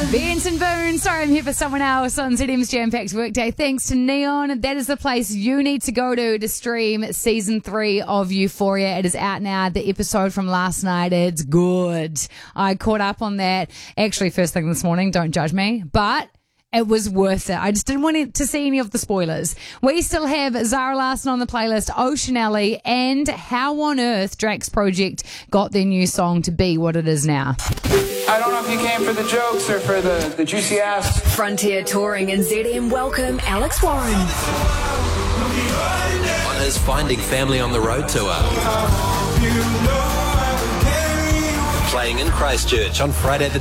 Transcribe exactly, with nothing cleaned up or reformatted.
Benson Boone, sorry I'm here for someone else on Z M's Jam-Packed Workday. Thanks to Neon. That is the place you need to go to to stream season three of Euphoria. It is out now. The episode from last night, it's good. I caught up on that actually first thing this morning. Don't judge me. But it was worth it. I just didn't want it to see any of the spoilers. We still have Zara Larsson on the playlist, Ocean Alley, and how on earth Drax Project got their new song to be what it is now. I don't know if you came for the jokes or for the, the juicy ass. Frontier Touring and Z M welcome Alex Warren. On his Finding Family on the Road tour. Playing in Christchurch on Friday the